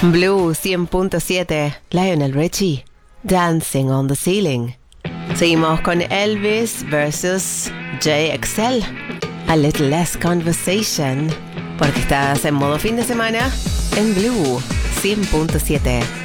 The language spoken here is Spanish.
Blue 100.7, Lionel Richie, Dancing on the Ceiling. Seguimos con Elvis versus JXL, A Little Less Conversation, porque estás en modo fin de semana en Blue 100.7.